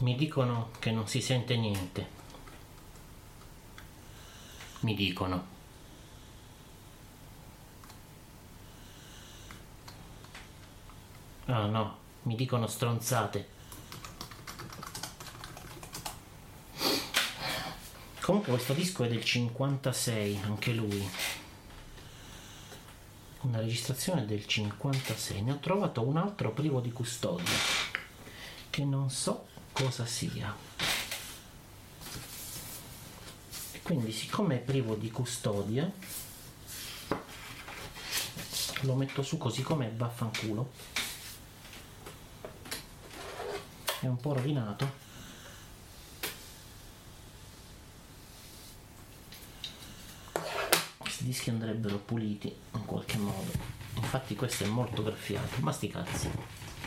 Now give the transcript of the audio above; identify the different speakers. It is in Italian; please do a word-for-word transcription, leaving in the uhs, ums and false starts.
Speaker 1: Mi dicono che non si sente niente. Mi dicono. Ah no, mi dicono stronzate. Comunque questo disco è del cinquantasei, anche lui. Una registrazione del cinquantasei. Ne ho trovato un altro privo di custodia, che non so cosa sia. E quindi, siccome è privo di custodia, lo metto su così com'è, vaffanculo. È un po' rovinato. Questi dischi andrebbero puliti in qualche modo. Infatti questo è molto graffiato, ma sti cazzi.